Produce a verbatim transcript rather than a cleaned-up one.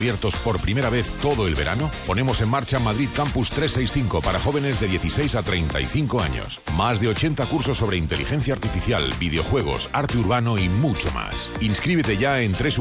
Abiertos por primera vez todo el verano, ponemos en marcha Madrid Campus trescientos sesenta y cinco para jóvenes de dieciséis a treinta y cinco años. Más de ochenta cursos sobre inteligencia artificial, videojuegos, arte urbano y mucho más. Inscríbete ya en tres